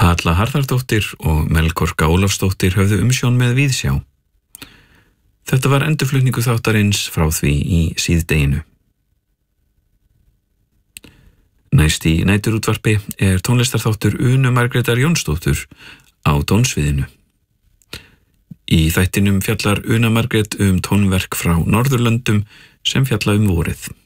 Halla Harðardóttir og Melkorka Ólafsdóttir höfðu umsjón með Víðsjá. Þetta var endurflutningu þáttarins frá því í síðdeginu. Næst í næturútvarpi er tónlistarþáttur Unu Margrétar Jónsdóttur á tónsviðinu. Í þættinum fjallar Una Margrét tónverk frá Norðurlöndum sem fjalla vorið.